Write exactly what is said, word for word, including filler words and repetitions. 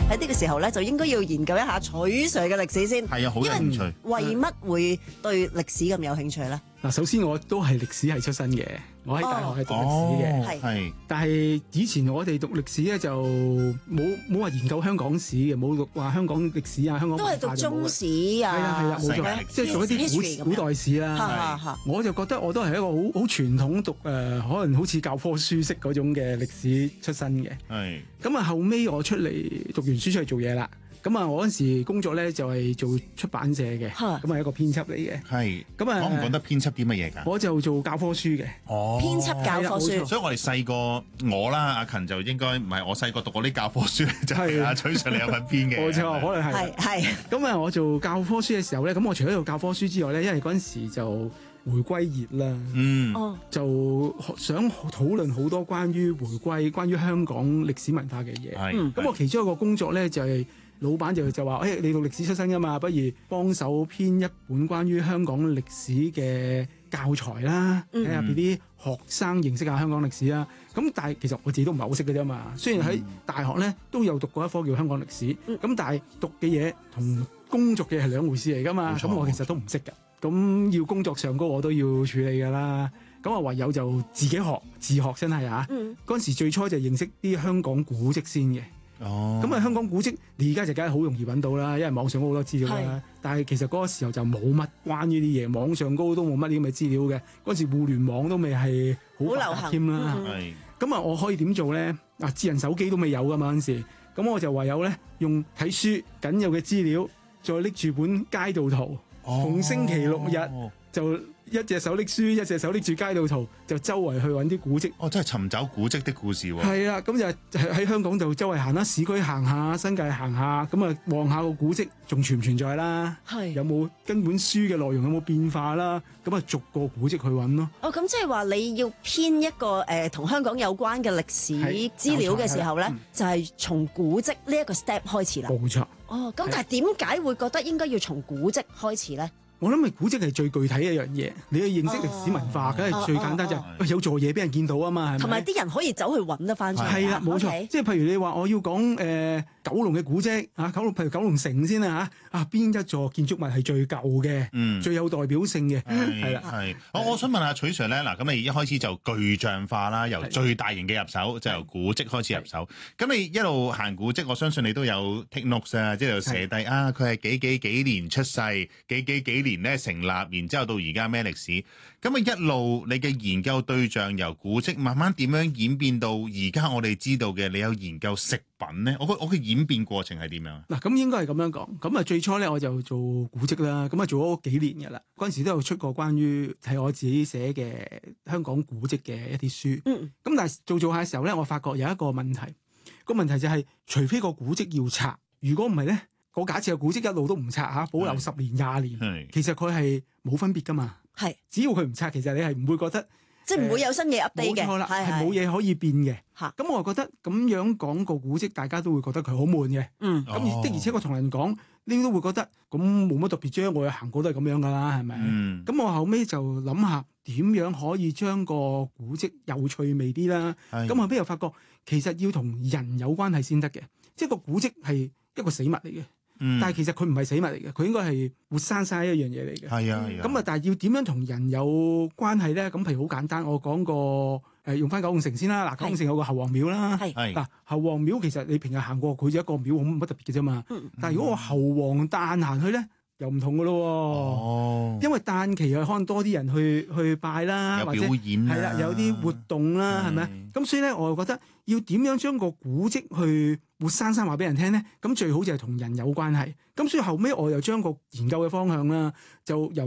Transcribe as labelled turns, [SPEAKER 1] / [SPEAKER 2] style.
[SPEAKER 1] 喺呢個時候咧，就應該要研究一下取 Sir 嘅歷史先。
[SPEAKER 2] 係啊，好有興趣。
[SPEAKER 1] 為乜會對歷史咁有興趣咧？
[SPEAKER 3] 嗱，首先我都係歷史系出身嘅，我喺大學係讀歷史嘅，
[SPEAKER 1] 係
[SPEAKER 2] 係。
[SPEAKER 3] 但係以前我哋讀歷史咧就冇冇話研究香港史嘅，冇讀話香港歷史啊，香港
[SPEAKER 1] 都係讀中史啊，
[SPEAKER 3] 係啦係啦，冇錯，即係讀一啲古古代史啦。我就覺得我都係一個好好傳統讀誒、呃，可能好似教科書式嗰種嘅歷史出身嘅。係。咁啊，後尾我出嚟讀完書出嚟做嘢啦。咁啊，我嗰時工作咧就係做出版社嘅，咁係一個編輯嚟嘅。係，咁啊，
[SPEAKER 2] 講唔講得編輯啲乜嘢㗎？
[SPEAKER 3] 我就做教科書嘅。
[SPEAKER 2] 哦，
[SPEAKER 1] 編輯教科書。
[SPEAKER 2] 所以我哋細個我啦，阿勤就應該唔係我細個讀過啲教科書，就係阿取 Sir 你有份編嘅。
[SPEAKER 3] 冇錯，可能係。係係。咁啊，我做教科書嘅時候咧，咁我除咗做教科書之外咧，因為嗰陣時就回歸熱啦，嗯，就想討論好多關於回歸、關於香港歷史文化嘅嘢。係。咁我其中一個工作咧就係。老闆就就話：誒、哎，你讀歷史出身㗎嘛，不如幫手編一本關於香港歷史嘅教材啦，喺入邊啲學生認識下香港歷史啦。咁但係其實我自己都唔係好識嘅啫嘛。雖然喺大學咧都有讀過一科叫香港歷史，咁、嗯、但係讀嘅嘢同工作嘅係兩回事嚟㗎嘛。咁我其實都唔識㗎。咁要工作上高我都要處理㗎啦。咁啊唯有就自己學自學真係啊。嗰、嗯、陣時最初就認識啲香港古蹟先嘅。哦，咁啊香港古蹟，你而家就梗係好容易揾到啦，因為網上好多資料啦。但係其實嗰個時候就冇乜關於啲嘢，網上高都冇乜啲咁嘅資料嘅。嗰時互聯網都未係好流行添啦。係，咁啊我可以點做咧？啊智能手機都未有噶嘛嗰陣時，咁我就唯有咧用睇書僅有嘅資料，再拎住本街道圖，逢、哦、星期六日就一隻手拎書，一隻手拎住街道圖，就周圍去揾啲古蹟。哦，真係尋找古蹟的故事喎。係啦，咁就喺香港就周圍行啦，市區行下，新界行下，咁啊望下個古蹟仲存唔存在啦？係有冇跟本書嘅內容有冇變化啦？咁啊逐個古蹟去揾咯。哦，咁即係話你要編一個誒同、呃、香港有關嘅歷史資料嘅時候咧，就係、是、從古蹟呢一個 step 開始啦。冇錯。哦，咁但係點解會覺得應該要從古蹟開始咧？我諗咪古蹟係最具體嘅一樣嘢，你去認識歷史文化，梗、哦、係最簡單就係、是、有座嘢俾人見到啊嘛，係咪？同埋啲人可以走去揾得翻出嚟。係啦，冇錯。Okay. 即係譬如你話我要講誒、呃、九龍嘅古蹟啊，九龍譬如九龍城先啊嚇啊，邊一座建築物係最舊嘅、嗯，最有代表性嘅，係啦。係。我我想問下取 Sir 咧，嗱咁你一開始就具象化啦，由最大型嘅入手，就由古蹟開始入手。咁你一路行古蹟，我相信你都有 take notes 啊，即係又寫低啊，佢係幾幾幾年出世，幾幾幾年。年咧成立，然之後到而家咩歷史？咁啊一路你嘅研究對象由古蹟慢慢點樣演變到而家我哋知道嘅，你有研究食品咧？我我嘅演變過程係點樣？嗱，咁應該係咁樣講。咁啊最初咧我就做古蹟啦，咁啊做咗幾年嘅啦。嗰陣時都有出過關於係我自己寫嘅香港古蹟嘅一啲書。嗯。咁但係做做下嘅時候咧，我發覺有一個問題。個問題就係、是，除非個古蹟要拆，如果唔係咧。我假設個古蹟一路都唔拆嚇，保留十年廿年，其實佢係冇分別噶嘛。係，只要佢唔拆，其實你係唔會覺得，即係唔會有新嘢 update 嘅。冇錯啦，係冇嘢可以變嘅。嚇，咁我覺得咁樣講個古蹟，大家都會覺得佢好悶嘅。嗯，咁而的而且確同人講，你都會覺得咁冇乜特別啫。我有行過都係咁樣噶啦，係咪？嗯。咁我後尾就諗下點樣可以將個古蹟有趣味啲啦。咁後尾又發覺其實要同人有關係先得嘅，即係個古蹟係一個死物嚟嘅。嗯、但係其實佢唔係死物嚟嘅，佢應該係活生生一樣嘢嚟嘅。係啊，咁啊，但係要點樣同人有關係咧？咁譬如好簡單，我講個誒、呃、用翻九龍城先啦。嗱，九龍城有個侯王廟啦。係嗱，侯王廟其實你平日行過，佢就一個廟，冇乜特別嘅啫嘛。但係如果我侯王誕行去咧，又唔同嘅咯。哦，因為誕期啊，可能多啲人去去拜啦，或者係啦，有啲活動啦，係咪？咁所以咧，我就覺得要點樣將個古蹟去活生生話俾人聽咧，咁最好就係同人有關係。咁所以後尾我又將個研究嘅方向啦，就由